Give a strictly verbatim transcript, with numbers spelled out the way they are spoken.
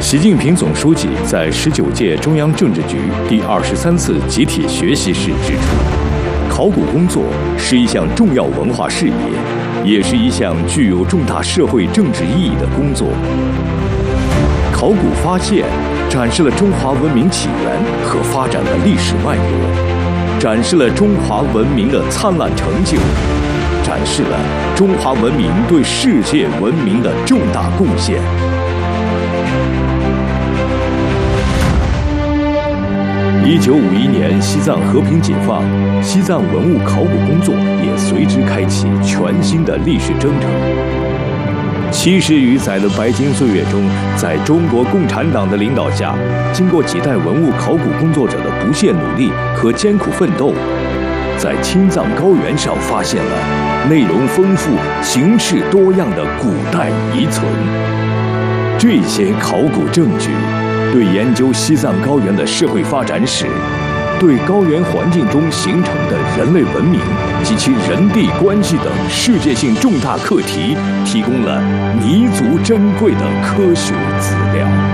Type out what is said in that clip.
习近平总书记在十九届中央政治局第二十三次集体学习时指出，考古工作是一项重要文化事业，也是一项具有重大社会政治意义的工作。考古发现展示了中华文明起源和发展的历史脉络，展示了中华文明的灿烂成就，展示了中华文明对世界文明的重大贡献。一九五一年，西藏和平解放，西藏文物考古工作也随之开启全新的历史征程。七十余载的白金岁月中，在中国共产党的领导下，经过几代文物考古工作者的不懈努力和艰苦奋斗，在青藏高原上发现了内容丰富、形式多样的古代遗存。这些考古证据对研究西藏高原的社会发展史，对高原环境中形成的人类文明及其人地关系等世界性重大课题，提供了弥足珍贵的科学资料。